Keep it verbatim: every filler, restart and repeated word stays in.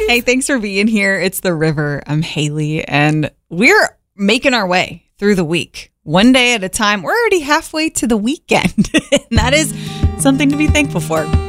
Hey, thanks for being here. It's The River. I'm Haley, and we're making our way through the week. One day at a time. We're already halfway to the weekend, and that is something to be thankful for.